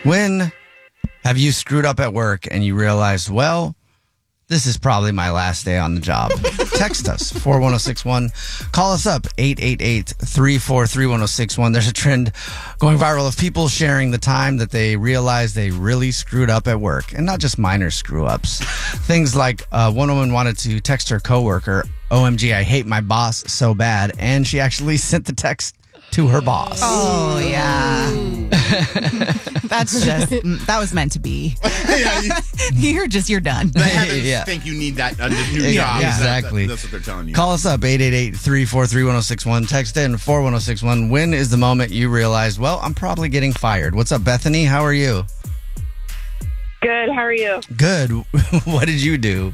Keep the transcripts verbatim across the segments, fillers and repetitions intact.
When have you screwed up at work and you realized, well, this is probably my last day on the job? Text us, four one zero six one. Call us up, eight eight eight, three four three, one zero six one. There's a trend going viral of people sharing the time that they realized they really screwed up at work. And not just minor screw-ups. Things like uh, one woman wanted to text her coworker, O M G, I hate my boss so bad. And she actually sent the text to her boss. Oh, yeah. That's just, that was meant to be. yeah, you, You're just, you're done. the heavens Yeah. think you need that uh, new Yeah, job. exactly. That, that, that's what they're telling you. Call us up, eight eight eight, three four three, one zero six one. Text in four one zero six one. When is the moment you realized, well, I'm probably getting fired? What's up, Bethany? How are you? Good. How are you? Good. What did you do?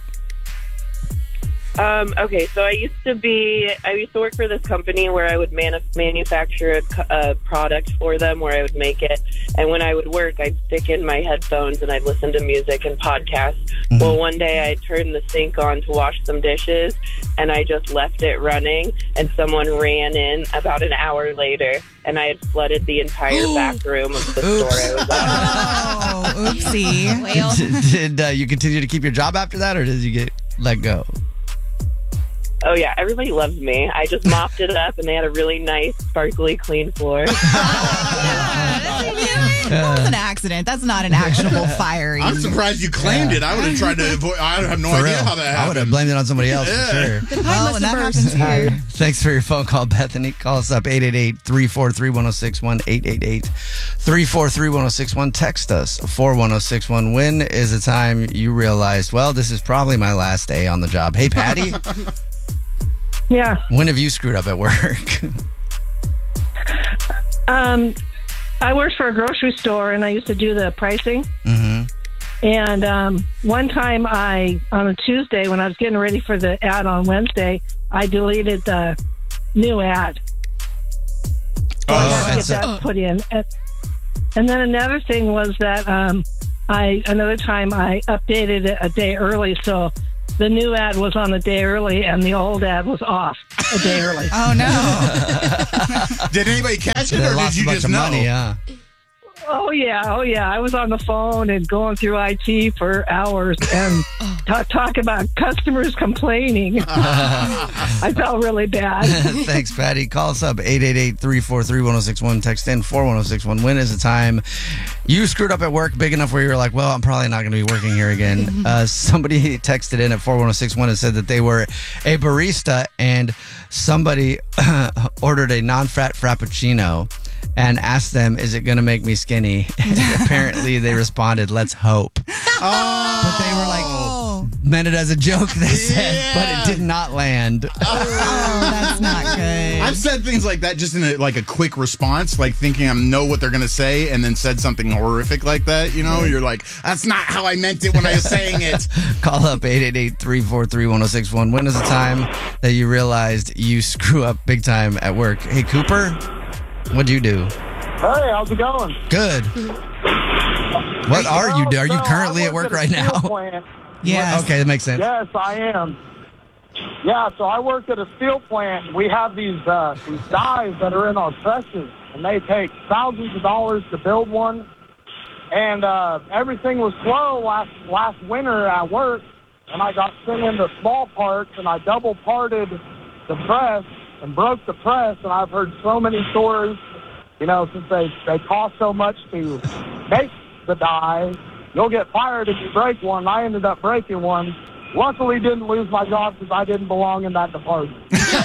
Um, okay, so I used to be, I used to work for this company where I would manu- manufacture a, co- a product for them where I would make it. And when I would work, I'd stick in my headphones and I'd listen to music and podcasts. Mm-hmm. Well, one day I turned the sink on to wash some dishes and I just left it running and someone ran in about an hour later and I had flooded the entire back room of the store I was at. Oh, oopsie. Well. Did, did uh, you continue to keep your job after that or did you get let go? Oh, yeah. Everybody loves me. I just mopped it up, and they had a really nice, sparkly, clean floor. That was an accident. That's not an actionable firing. I'm surprised you claimed Yeah. it. I would have tried to avoid. I have no For idea real. how that happened. I would have blamed it on somebody else Yeah. for sure. Well, when that happens here. Thanks for your phone call, Bethany. Call us up, eight eight eight, three four three, one zero six one, eight eight eight, three four three, one zero six one. Text us, four one zero six one. When is the time you realized, well, this is probably my last day on the job? Hey, Patty. Yeah. When have you screwed up at work? Um, I worked for a grocery store, and I used to do the pricing. Mm-hmm. And um, one time, I on a Tuesday when I was getting ready for the ad on Wednesday, I deleted the new ad. Oh, I had to that's get that put in. And, and then another thing was that um, I another time I updated it a day early, so the new ad was on a day early, and the old ad was off a day early. Oh, no. Did anybody catch it, They or lost did a you bunch just of know? money, yeah. Oh, yeah. Oh, yeah. I was on the phone and going through I T for hours and ta- talk about customers complaining. I felt really bad. Thanks, Patty. Call us up, eight eight eight, three four three, one zero six one. Text in four one zero six one. When is the time you screwed up at work big enough where you were like, well, I'm probably not going to be working here again? Uh, somebody texted in at four one zero six one and said that they were a barista and somebody ordered a non-fat frappuccino and asked them, is it going to make me skinny? And apparently they responded, let's hope. Oh. But they were like, meant it as a joke, they said, Yeah. but it did not land. Oh, that's not good. I've said things like that just in a, like a quick response, like thinking I know what they're going to say and then said something horrific like that. You know, you're like, that's not how I meant it when I was saying it. Call up eight eight eight, three four three, one zero six one. When is the time that you realized you screw up big time at work? Hey, Cooper, what'd you do? Hey, how's it going? Good. What are you doing? Are you Well, currently I at work at a right steel now? plant. Yes. Okay, that makes sense. Yes, I am. Yeah, so I worked at a steel plant. We have these uh, these dies that are in our presses, and they take thousands of dollars to build one. And uh, everything was slow last last winter at work, and I got sent into small parts, and I double parted the press and broke the press. And I've heard so many stories, you know, since they they cost so much to make the die. You'll get fired if you break one. I ended up breaking one. Luckily, didn't lose my job because I didn't belong in that department.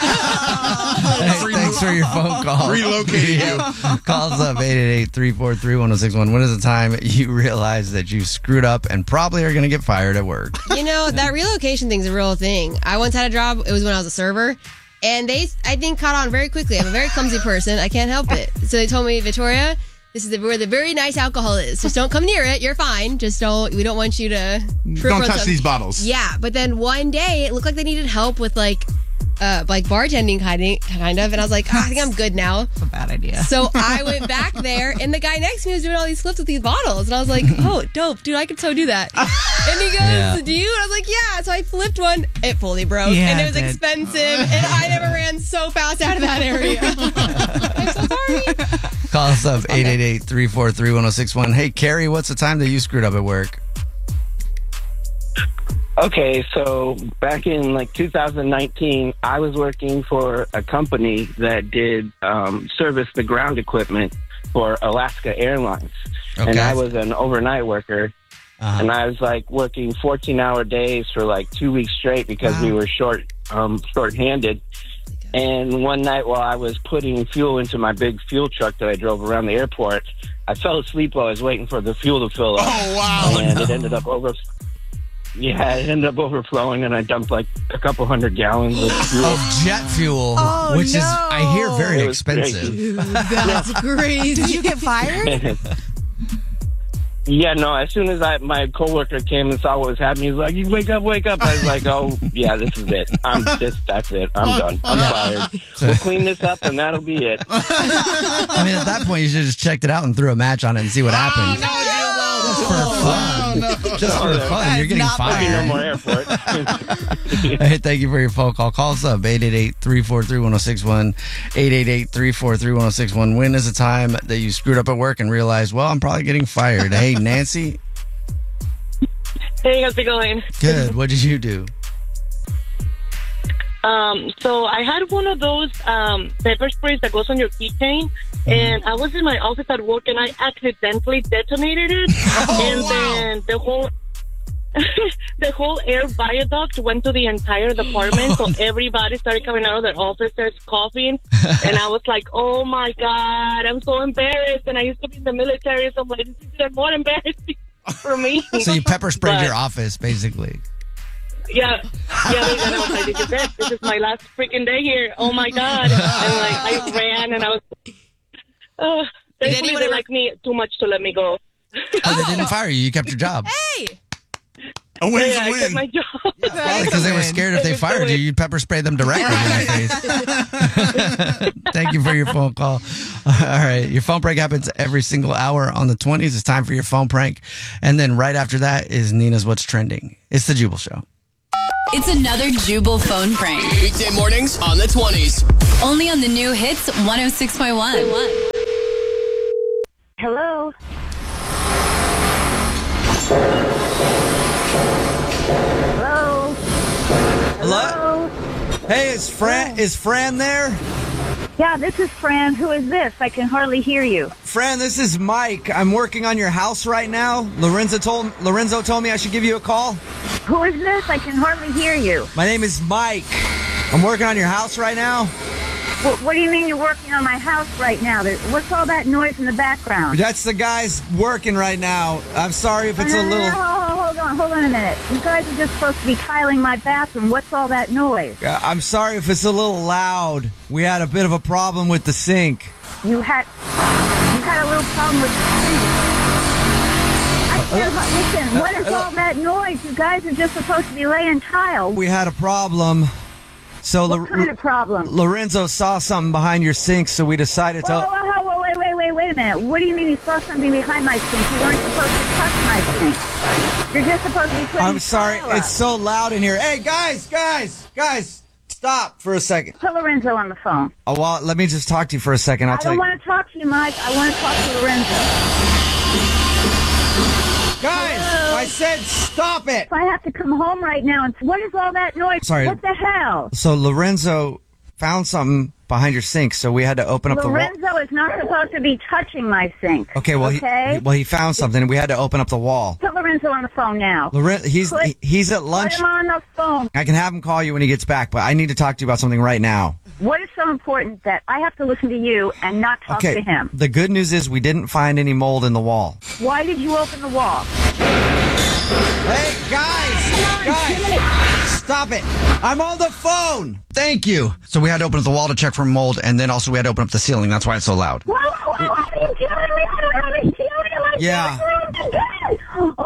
Hey, thanks for your phone call. Relocated you. Call us up, eight eight eight, three four three, one zero six one. When is the time you realize that you screwed up and probably are going to get fired at work? You know, that relocation thing's a real thing. I once had a job, it was when I was a server, and they, I think, caught on very quickly. I'm a very clumsy person. I can't help it. So they told me, Victoria, this is the, where the very nice alcohol is. Just don't come near it. You're fine. Just don't, we don't want you to... trip Don't on touch some- these bottles. Yeah, but then one day, it looked like they needed help with, like, uh, like bartending kind of, kind of. And I was like, oh, I think I'm good now. That's a bad idea. So I went back there, and the guy next to me was doing all these flips with these bottles. And I was like, oh, dope, dude, I can so do that. And he goes, Yeah. do you? And I was like, yeah. So I flipped one. It fully broke. Yeah, and it was it did. expensive. And I never ran so fast out of that area. I'm so sorry. Call us up, eight eight eight, three four three, one oh six one. Hey, Carrie, what's the time that you screwed up at work? Okay, so back in like two thousand nineteen, I was working for a company that did um, service the ground equipment for Alaska Airlines. Okay. And I was an overnight worker. Uh-huh. And I was like working fourteen-hour days for like two weeks straight because Wow. we were short, um, short-handed. And one night while I was putting fuel into my big fuel truck that I drove around the airport, I fell asleep while I was waiting for the fuel to fill up. Oh, wow. And it ended up over. Yeah, it ended up overflowing, and I dumped like a couple hundred gallons of fuel. Of jet fuel, Oh, which is, I hear, very It was expensive. crazy. That's crazy. Did you get fired? Yeah, no, as soon as I my coworker came and saw what was happening, he was like, "You wake up, wake up." I was like, "Oh, yeah, this is it. I'm this. That's it. I'm done. I'm fired. We'll clean this up, and that'll be it." I mean, at that point, you should have just checked it out and threw a match on it and see what happened. Just for fun. Just for fun. You're getting not Maybe no fired. more airport. Hey, thank you for your phone call. Call us up, eight eight eight, three four three, one oh six one, eight eight eight, three four three, one oh six one. When is the time that you screwed up at work and realized, well, I'm probably getting fired? Hey, Nancy. Hey, how's it going? Good. What did you do? Um, so I had one of those um, pepper sprays that goes on your keychain, and I was in my office at work, and I accidentally detonated it, and then the whole the whole air viaduct went to the entire department, so everybody started coming out of their offices coughing, and I was like, "Oh my god, I'm so embarrassed!" And I used to be in the military, so I'm like, "This is even more embarrassing for me." So you pepper sprayed But- your office, basically. Yeah, yeah. And I was like, "This is it. This is my last freaking day here. Oh my god!" And like, I ran, and I was. Uh, thankfully, anyone they ever- liked me too much to let me go. Oh, they didn't fire you. You kept your job. Hey. A win's Yeah, a I kept win. my job. Probably because they were scared if they fired you, you'd pepper spray them directly in their face. Thank you for your phone call. All right. Your phone prank happens every single hour on the twenties. It's time for your phone prank. And then right after that is Nina's What's Trending. It's the Jubal Show. It's another Jubal phone prank. Weekday mornings on the twenties. Only on the new hits one oh six point one. Hello. Hello. Hello? Hey, is Fran is Fran there? Yeah, this is Fran. Who is this? I can hardly hear you. Fran, this is Mike. I'm working on your house right now. Lorenzo told Lorenzo told me I should give you a call. Who is this? I can hardly hear you. My name is Mike. I'm working on your house right now. What, what do you mean you're working on my house right now? There- What's all that noise in the background? That's the guys working right now. I'm sorry if it's a No, no, no, little. no, hold on, hold on a minute. You guys are just supposed to be tiling my bathroom. What's all that noise? Yeah, I'm sorry if it's a little loud. We had a bit of a problem with the sink. You had you had a little problem with the sink. I can't, listen, what is all that noise? You guys are just supposed to be laying tile. We had a problem. So What Lo- kind of problem? Lorenzo saw something behind your sink, so we decided Whoa, to. whoa, whoa, whoa, wait, wait, wait, wait a minute. What do you mean you saw something behind my sink? You weren't supposed to touch my sink. You're just supposed to be putting I'm sorry, tile up. it's so loud in here. Hey, guys, guys, guys, stop for a second. Put Lorenzo on the phone. Oh, well, let me just talk to you for a second. I'll I tell don't you. want to talk to you, Mike. I want to talk to Lorenzo. Guys, I said stop it. I have to come home right now. And what is all that noise? Sorry. What the hell? So Lorenzo found something behind your sink, so we had to open up the wall. Lorenzo is not supposed to be touching my sink. Okay, well, okay? He, well, he found something, and we had to open up the wall. Put Lorenzo on the phone now. Loren, he's Put- he- he's at lunch. Put him on the phone. I can have him call you when he gets back, but I need to talk to you about something right now. What is so important that I have to listen to you and not talk Okay. to him? The good news is we didn't find any mold in the wall. Why did you open the wall? Hey, guys, guys, stop it! I'm on the phone. Thank you. So we had to open up the wall to check for mold, and then also we had to open up the ceiling. That's why it's so loud. Whoa, whoa, whoa, are you kidding me? I don't have a ceiling in my Yeah. bathroom. Oh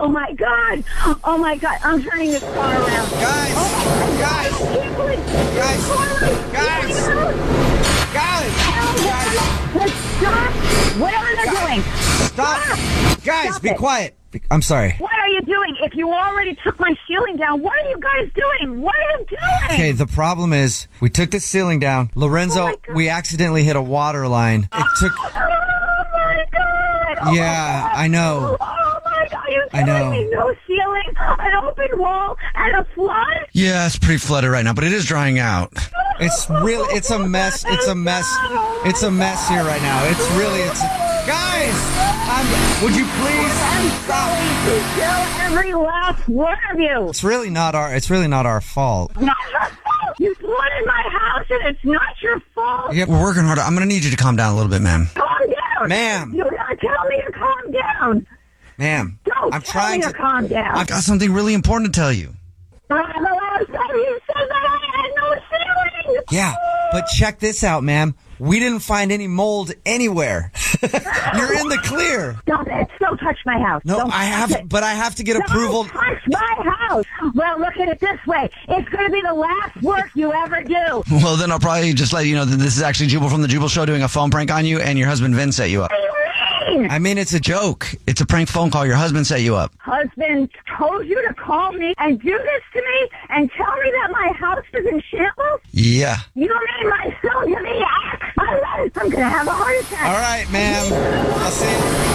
Oh my God! Oh my God! I'm turning this car around. Guys! Oh Guys! Guys! Guys! Guys! Guys! Stop! Whatever they're doing. Stop! Stop. Guys, Stop be it. quiet. Be- I'm sorry. What are you doing? If you already took my ceiling down, what are you guys doing? What are you doing? Okay, the problem is we took the ceiling down. Lorenzo, Oh we accidentally hit a water line. It took. Oh my God! Oh Yeah, my God. I know. Oh my God! You're I know. telling me no ceiling, an open wall, and a flood? Yeah, it's pretty flooded right now, but it is drying out. It's really. It's a mess. It's a mess. It's a mess here right now. It's really. It's. Guys, I'm, would you please stop? To kill every last one of you. It's really not our. It's really not our fault. Not your fault. You flooded my house, and it's not your fault. Yeah, we're working hard. I'm going to need you to calm down a little bit, ma'am. Calm down, Ma'am. You gotta tell me to calm down. Ma'am, Don't I'm tell trying me to. to calm down. I've got something really important to tell you. The last time you said that I had no ceiling. Yeah, but check this out, ma'am. We didn't find any mold anywhere. You're in the clear. Stop it. Don't touch my house. No, Don't I have, touch it. but I have to get Don't approval. touch my house. Well, look at it this way. It's going to be the last work you ever do. Well, then I'll probably just let you know that this is actually Jubal from the Jubal Show doing a phone prank on you, and your husband Vin set you up. What do you mean? I mean, it's a joke. It's a prank phone call. Your husband set you up. Husband told you to call me and do this to me and tell me that my house is in shambles? Yeah. You made my son to me. I'm going to have a heart attack. All right, ma'am. I'll see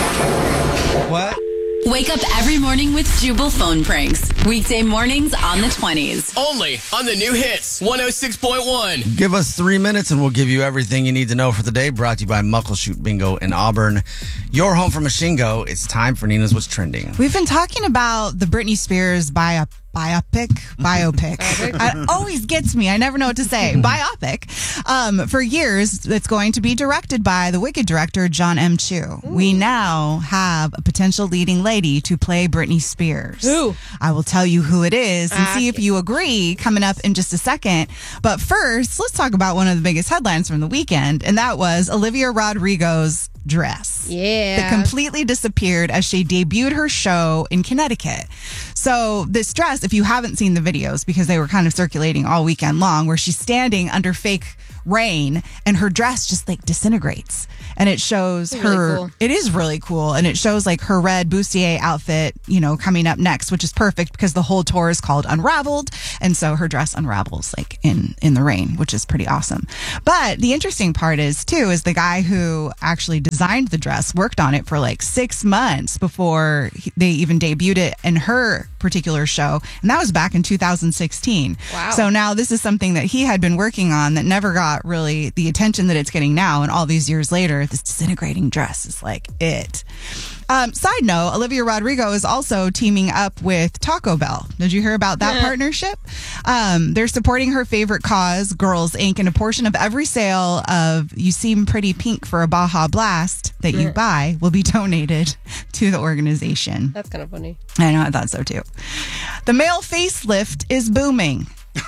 you. What? Wake up every morning with Jubal phone pranks. Weekday mornings on the twenties. Only on the new hits one oh six point one. Give us three minutes and we'll give you everything you need to know for the day. Brought to you by Muckleshoot Bingo in Auburn. Your home from Mashingo. It's time for Nina's What's Trending. We've been talking about the Britney Spears bio, biopic. Biopic. It always gets me. I never know what to say. Biopic. Um, for years, it's going to be directed by the Wicked director, John M. Chu. We now have a potential leading lady to play Britney Spears. Who? I will tell you who it is and Ah, see if you agree coming up in just a second. But first, let's talk about one of the biggest headlines from the weekend, and that was Olivia Rodrigo's dress. Yeah. That completely disappeared as she debuted her show in Connecticut. So this dress, if you haven't seen the videos, because they were kind of circulating all weekend long, where she's standing under fake rain and her dress just like disintegrates. And it shows It's really her, cool. it is really cool. And it shows like her red bustier outfit, you know, coming up next, which is perfect because the whole tour is called Unraveled. And so her dress unravels like in, in the rain, which is pretty awesome. But the interesting part is too, is the guy who actually designed the dress worked on it for like six months before he- they even debuted it in her particular show. And that was back in two thousand sixteen. Wow. So now this is something that he had been working on that never got really the attention that it's getting now. And all these years later, this disintegrating dress is like it. Um, side note, Olivia Rodrigo is also teaming up with Taco Bell. Did you hear about that partnership? Um, they're supporting her favorite cause, Girls Incorporated, and a portion of every sale of You Seem Pretty Pink for a Baja Blast that you buy will be donated to the organization. That's kind of funny. I know, I thought so too. The male facelift is booming.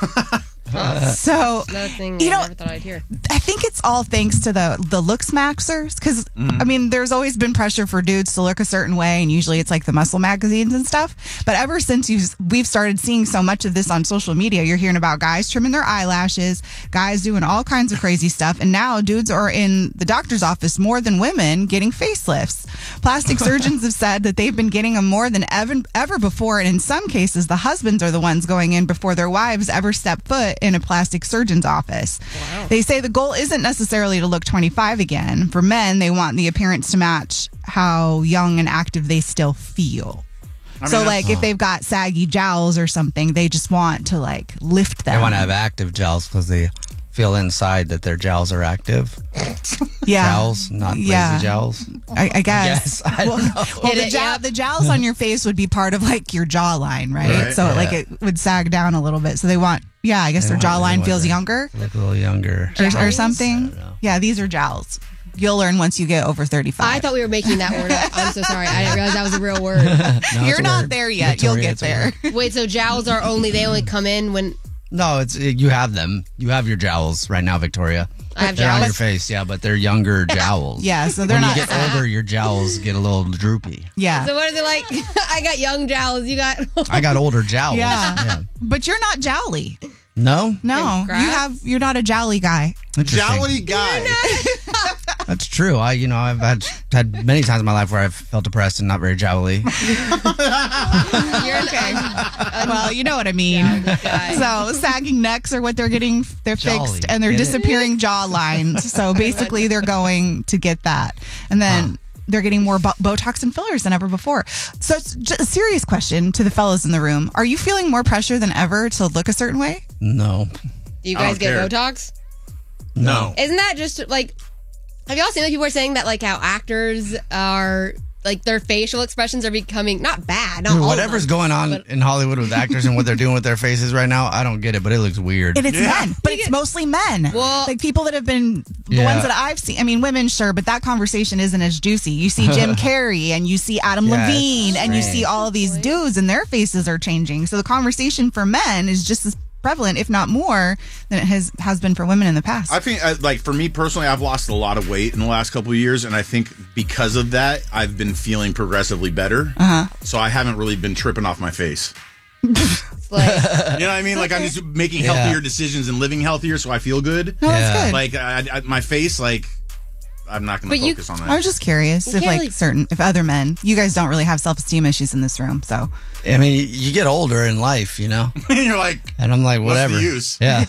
So, Another thing you I know, never thought I'd hear. I think it's all thanks to the the looks maxers because I mean there's always been pressure for dudes to look a certain way and usually it's like the muscle magazines and stuff, but ever since you we've started seeing so much of this on social media, you're hearing about guys trimming their eyelashes, guys doing all kinds of crazy stuff, and now dudes are in the doctor's office more than women getting facelifts. Plastic surgeons have said that they've been getting them more than ever ever before, and in some cases the husbands are the ones going in before their wives ever step foot in a plastic surgeon's office. Wow. They say the goal isn't necessarily to look twenty-five again. For men, they want the appearance to match how young and active they still feel. I mean, so, that's- like, if they've got saggy jowls or something, they just want to, like, lift them. They want to have active jowls because they feel inside that their jowls are active. Yeah. Jowls, not Yeah. lazy jowls. I, I guess. Yes, I well, don't know. well, Hit the, it, jow- yep. the jowls on your face would be part of, like, your jawline, right? Right, so, yeah. like, it would sag down a little bit. So, they want, yeah, I guess They their want- they jawline want feels to younger Look a little younger. or, or Jowls? something. Yeah, these are jowls. You'll learn once you get over thirty-five. I thought we were making that word up. I'm so sorry. I didn't realize that was a real word. No, it's You're a not word. there yet. Victoria, You'll get it's a there. word. Wait, so jowls are only, they only come in when, No, it's you have them. You have your jowls right now, Victoria. I have They're on your jowls. face, yeah, but they're younger jowls. Yeah, so they're when not you get older, your jowls get a little droopy. Yeah. So what is it like? I got young jowls. You got. I got older jowls. Yeah. But you're not jowly. No? No, Grass? you have. You're not a jowly guy. Interesting. Jolly guy. That's true. I, you know, I've had had many times in my life where I've felt depressed and not very jowly. You're okay. Well, you know what I mean. So sagging necks are what they're getting. They're Jolly. fixed, and they're Get it? disappearing jaw lines. So basically, they're going to get that, and then. They're getting more bo- Botox and fillers than ever before. So it's just a serious question to the fellas in the room. Are you feeling more pressure than ever to look a certain way? No. Do you I guys don't get care. Botox? No. Isn't that just like? Have y'all seen like people are saying that like how actors are like their facial expressions are becoming not bad, not Dude, all of whatever's them, going on but- in Hollywood with actors and what they're doing with their faces right now, I don't get it, but it looks weird. And it's men, but it's mostly men. Well- like people that have been the Yeah. ones that I've seen. I mean, women, sure, but that conversation isn't as juicy. You see Jim Carrey and you see Adam Yeah, it's Levine and you strange. see all of these dudes and their faces are changing. So the conversation for men is just as prevalent, if not more, than it has has been for women in the past. I think, uh, like, for me personally, I've lost a lot of weight in the last couple of years, and I think because of that, I've been feeling progressively better. Uh-huh. So I haven't really been tripping off my face. It's like, You know what I mean? Like, I'm just making Yeah. healthier decisions and living healthier, so I feel good. No, that's Yeah. good. Like, I, I, my face, like, I'm not going But to you- focus on I that. was just curious You if, can't like, really- certain, if other men, you guys don't really have self esteem issues in this room, so. I mean, you get older in life, you know? You're like, And I'm like, what's whatever. the use? Yeah.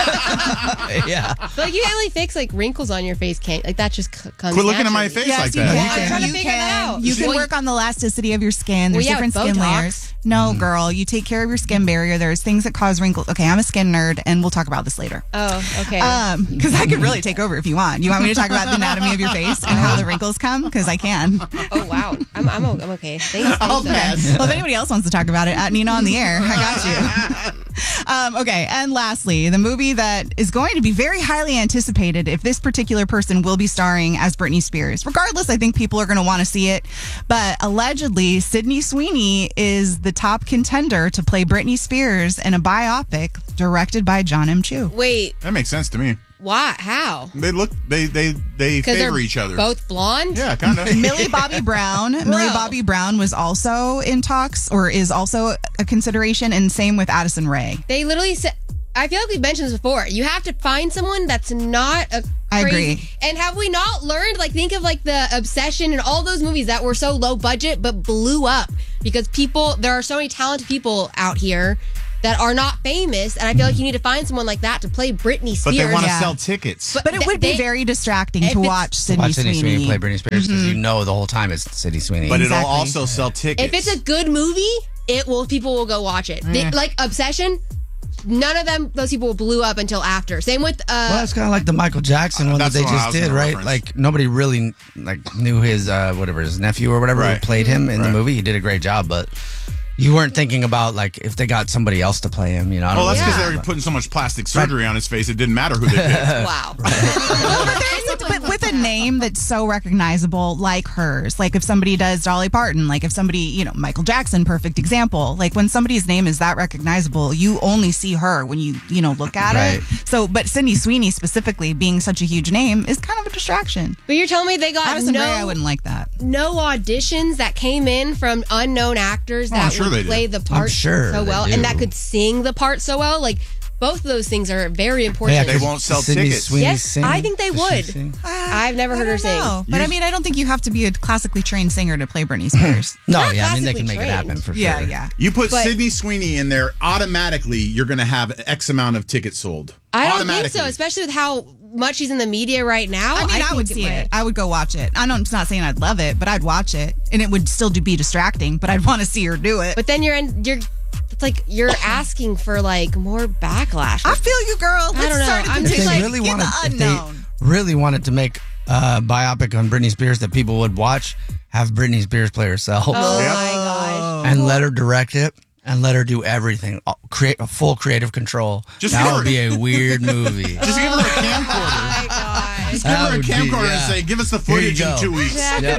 yeah. but like you can't really fix like wrinkles on your face, can't like that just c- comes. Quit looking at my naturally. face like you that. can. I'm trying to you figure can. that out. You can Well, work on the elasticity of your skin. Well, There's yeah, different with skin Botox. layers. No, girl, you take care of your skin barrier. There's things that cause wrinkles. Okay, I'm a skin nerd, and we'll talk about this later. Oh, okay. Um, because I could really take over if you want. You want me to talk about the anatomy of your face and how the wrinkles come? Because I can. oh wow, I'm I'm, o- I'm okay. Thanks. thanks I'll though. pass. Well, if anybody else wants to talk about it, at Nina on the air, I got you. Um, okay, and lastly, the movie that is going to be very highly anticipated if this particular person will be starring as Britney Spears. Regardless, I think people are going to want to see it. But allegedly, Sydney Sweeney is the top contender to play Britney Spears in a biopic directed by John M. Chu. Wait, That makes sense to me. why? How? They look, they, they, they Because favor they're each other. both blonde. Yeah, kind of. Millie Bobby Brown. Millie Bobby Brown was also in talks or is also a consideration, and same with Addison Rae. They literally said. I feel like we've mentioned this before. You have to find someone that's not a I crazy. agree. And have we not learned? Like, think of like the Obsession and all those movies that were so low budget but blew up because people. There are so many talented people out here that are not famous, and I feel like you need to find someone like that to play Britney Spears. But they want to Yeah. sell tickets. But it th- would be they- very distracting if to it's- watch Sydney, Watch Sydney Sweeney Sweeney. play Britney Spears because you know the whole time it's Sydney Sweeney. But Exactly. it'll also sell tickets. If it's a good movie, it will. People will go watch it. They- like Obsession. None of them, those people blew up until after. Same with. uh Well, it's kind of like the Michael Jackson one that That's they the one I just was did, gonna right? reference. Like nobody really like knew his uh, whatever his nephew or whatever Right. who played him in Right. the movie. He did a great job, but you weren't thinking about like if they got somebody else to play him. You know? I don't Well, that's know. because Yeah. they were putting so much plastic surgery on his face, it didn't matter who they picked. Wow. Well, but, there's a, but with a name that's so recognizable, like hers, like if somebody does Dolly Parton, like if somebody, you know, Michael Jackson, perfect example. Like when somebody's name is that recognizable, you only see her when you, you know, look at Right. it. So, but Sydney Sweeney specifically being such a huge name is kind of a distraction. But you're telling me they got Addison no Rae, I wouldn't like that. no auditions that came in from unknown actors Oh, I'm that sure they would did. play the part sure so they well do. and that could sing the part so well. Like both of those things are very important. Yeah, They 'cause won't sell Sydney tickets. Sweeney Yes, sing? I think they Does she would. sing? I've never heard her sing. No, but I mean, I don't think you have to be a classically trained singer to play Britney Spears. No, Not yeah, I mean they classically can make it trained. happen for yeah, sure. yeah. You put But- Sydney Sweeney in there, automatically you're going to have X amount of tickets sold. I don't think Automatically. so, especially with how much she's in the media right now. I mean, I, think would see might. it. I would go watch it. I don't, I'm not saying I'd love it, but I'd watch it, and it would still do, be distracting. But I'd want to see her do it. But then you're in, you're it's like you're asking for like more backlash. I feel you, girl. Let's don't know. start a I'm If just they petition. like, really Get wanted, the if they unknown. really wanted to make a biopic on Britney Spears that people would watch, have Britney Spears play herself oh my gosh. and let her direct it and let her do everything, all- create a full creative control. Just that give would her- be a weird movie. Just give her a camcorder. Oh my gosh. Just give That her a would be- camcorder yeah. and say, give us the Here you footage in go. two weeks. Yeah.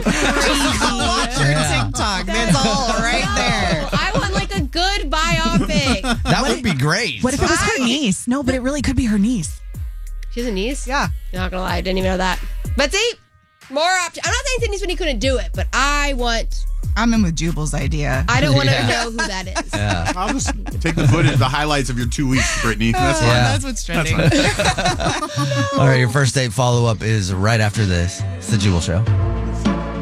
Watch your Yeah. TikTok. That's all right there. I want like a good biopic. That would be great. What if it was her niece? No, but it really could be her niece. She has a niece? Yeah. Not gonna lie, I didn't even know that. But see, more options. I'm not saying Sydney Sweeney couldn't do it, but I want. I'm in with Jubal's idea. I don't want to Yeah. know who that is. Yeah. I'll just take the footage, the highlights of your two weeks, Brittany. That's fine. Yeah. That's what's trending. All right, your first date follow up is right after this. It's the Jubal Show.